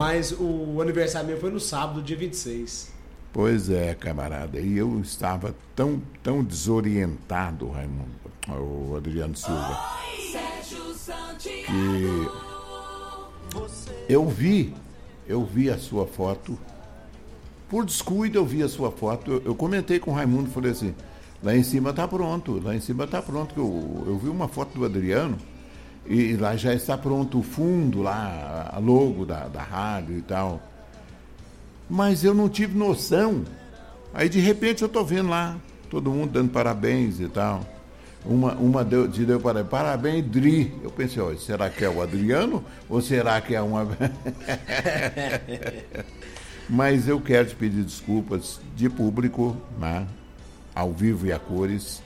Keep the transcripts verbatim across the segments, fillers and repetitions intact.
Mas o aniversário meu foi no sábado, dia vinte e seis. Pois é, camarada. E eu estava tão, tão desorientado, Raimundo, o Adriano Silva, que eu vi, eu vi a sua foto. Por descuido eu vi a sua foto. Eu, eu comentei com o Raimundo, falei assim, lá em cima tá pronto, lá em cima tá pronto. Eu, eu vi uma foto do Adriano e lá já está pronto o fundo, lá, a logo da, da rádio e tal. Mas eu não tive noção. Aí de repente eu tô vendo lá, todo mundo dando parabéns e tal. Uma, uma deu, de deu parabéns, parabéns, Dri. Eu pensei, ó, será que é o Adriano ou será que é uma... Mas eu quero te pedir desculpas de público, né? Ao vivo e a cores,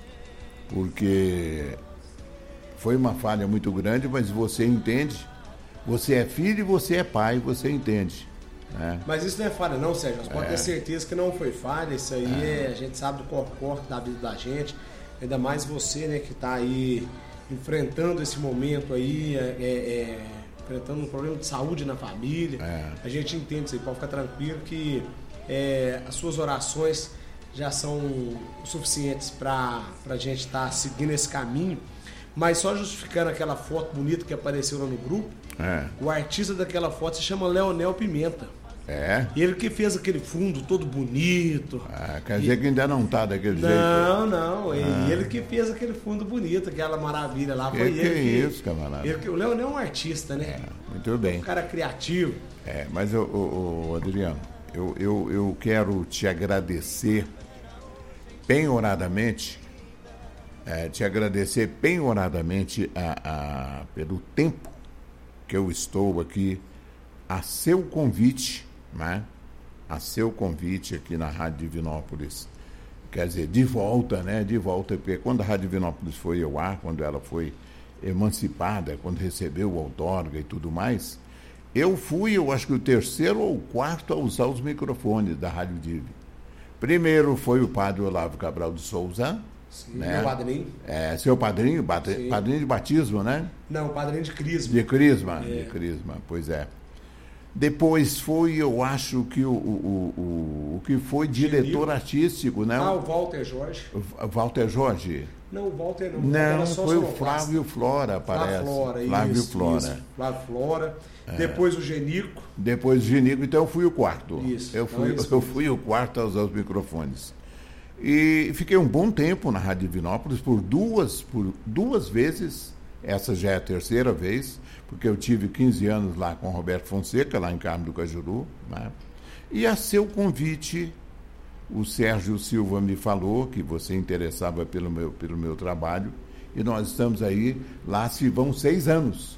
porque foi uma falha muito grande, mas você entende. Você é filho e você é pai, você entende. Né? Mas isso não é falha não, Sérgio. Você pode é. ter certeza que não foi falha. Isso aí é. É, a gente sabe do corpo da vida da gente. Ainda mais você, né, que está aí enfrentando esse momento aí, é, é, enfrentando um problema de saúde na família. É. A gente entende isso aí, pode ficar tranquilo que é, as suas orações já são suficientes para a gente estar tá seguindo esse caminho. Mas só justificando aquela foto bonita que apareceu lá no grupo, é. o artista daquela foto se chama Leonel Pimenta. É? E ele que fez aquele fundo todo bonito. Ah, quer dizer e... que ainda não tá daquele não, jeito. Não, não. Ah. E ele que fez aquele fundo bonito, aquela maravilha lá. Foi que ele que que... é isso, camarada? Ele que... O Leonel é um artista, né? É, muito bem. Um cara criativo. É, mas, o, o Adriano, eu, eu, eu quero te agradecer penhoradamente, é, te agradecer penhoradamente a, a, pelo tempo que eu estou aqui a seu convite, né? A seu convite aqui na Rádio Divinópolis. Quer dizer, de volta, né? De volta, porque quando a Rádio Divinópolis foi ao ar, quando ela foi emancipada, quando recebeu o outorga e tudo mais, eu fui, eu acho que o terceiro ou quarto a usar os microfones da Rádio Div. Primeiro foi o padre Olavo Cabral de Souza. Sim, né? Meu padrinho. É, seu padrinho, padrinho, padrinho de batismo, né? Não, padrinho de crisma. De crisma, é. de crisma, pois é. Depois foi, eu acho que o, o, o, o que foi diretor artístico, né? Ah, o Walter Jorge. O Walter Jorge? Não, o Walter não. Não, foi o Flávio Flora, parece. Flávio Flora, Flávio isso, Flora. Isso. Flávio Flora. É. Depois o Genico. Depois o Genico, então eu fui o quarto. Isso. Eu fui, então é eu fui o quarto a usar os microfones. E fiquei um bom tempo na Rádio Divinópolis, por duas, por duas vezes, essa já é a terceira vez, porque eu tive quinze anos lá com o Roberto Fonseca, lá em Carmo do Cajuru, né? E a seu convite, o Sérgio Silva me falou que você interessava pelo meu, pelo meu trabalho, e nós estamos aí, lá se vão seis anos.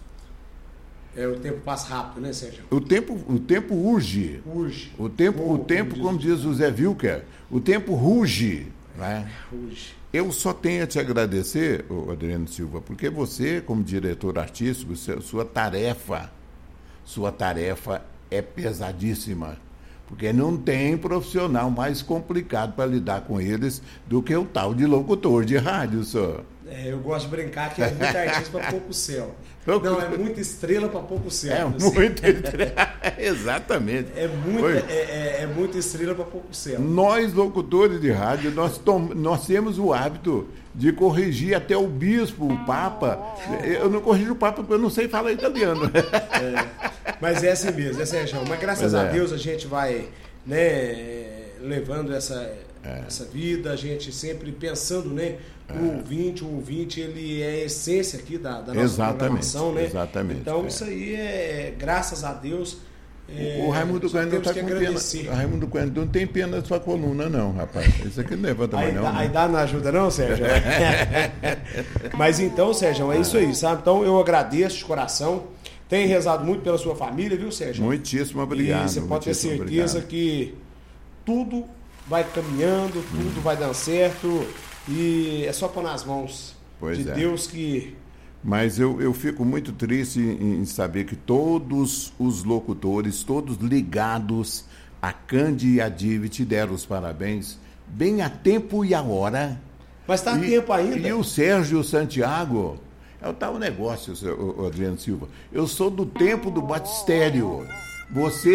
É, o tempo passa rápido, né, Sérgio? O tempo, o tempo urge. Urge. O tempo, oh, o tempo como, como diz o Zé Wilker, o tempo ruge, né? Ruge. Eu só tenho a te agradecer, Adriano Silva, porque você, como diretor artístico, sua tarefa, sua tarefa é pesadíssima. Porque não tem profissional mais complicado para lidar com eles do que o tal de locutor de rádio, senhor. É, eu gosto de brincar que é muito artista para pouco céu. Não, é muita estrela para pouco céu. É muita estrela, exatamente. É muita, é, é, é muita estrela para pouco céu. Nós, locutores de rádio, nós, tom, nós temos o hábito de corrigir até o bispo, o papa. Eu não corrijo o papa porque eu não sei falar italiano. É, mas é assim mesmo, é assim, mas graças mas a é. Deus a gente vai, né, levando essa, é. essa vida, a gente sempre pensando, né? O é. ouvinte, o ouvinte, ele é a essência aqui da, da nossa exatamente, programação, né? Exatamente. Então, é. isso aí é, graças a Deus. É, o Raimundo Coelho não está com pena. O Raimundo Coelho não tem pena da sua coluna, não, rapaz. Isso aqui não levanta mais, aí, não. Dá, né? Aí dá, não ajuda, não, Sérgio? Mas então, Sérgio, é isso aí, sabe? Então, eu agradeço de coração. Tenho rezado muito pela sua família, viu, Sérgio? Muitíssimo obrigado. E você pode ter certeza obrigado. Que tudo vai caminhando, tudo hum. vai dando certo. E é só pôr nas mãos pois de é. Deus que... Mas eu, eu fico muito triste em, em saber que todos os locutores, todos ligados a Cande e a Div, te deram os parabéns, bem a tempo e a hora. Mas está a tempo ainda. E o Sérgio Santiago, é o tal negócio, o Adriano Silva. Eu sou do tempo do batistério. Você